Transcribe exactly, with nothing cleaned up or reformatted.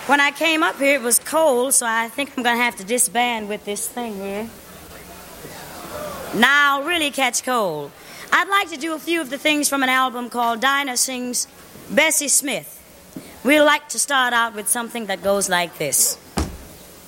When I came up here, it was cold, so I think I'm going to have to disband with this thing here. Now, I'll really catch cold. I'd like to do a few of the things from an album called Dinah Sings Bessie Smith. We'd like to start out with something that goes like this.